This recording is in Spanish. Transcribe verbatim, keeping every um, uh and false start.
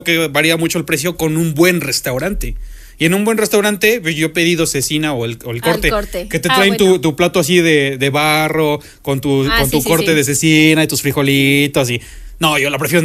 que varía mucho el precio con un buen restaurante. Y en un buen restaurante, pues yo he pedido cecina o el, o el corte, corte. que te Ah, traen bueno. tu, tu plato así de, de barro, con tu, Ah, con sí, tu sí, corte sí. de cecina y tus frijolitos y... No, yo la prefiero